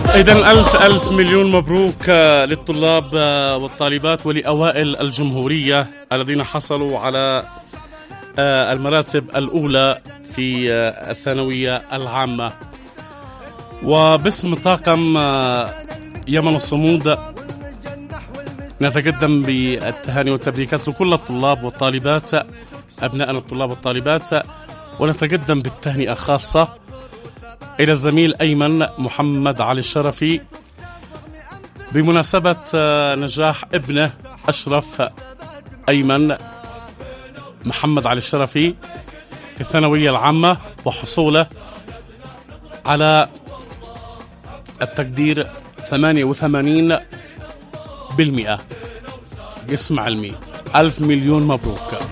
إذن ألف مليون مبروك للطلاب والطالبات ولأوائل الجمهورية الذين حصلوا على المراتب الأولى في الثانوية العامة. وباسم طاقم يمن الصمود نتقدم بالتهاني والتبريكات لكل الطلاب والطالبات، أبناءنا الطلاب والطالبات، ونتقدم بالتهنئة خاصة إلى الزميل أيمن محمد علي الشرفي بمناسبة نجاح ابنه أشرف أيمن محمد علي الشرفي في الثانوية العامة وحصوله على التقدير 88% قسم علمي. 1000 مليون مبروك.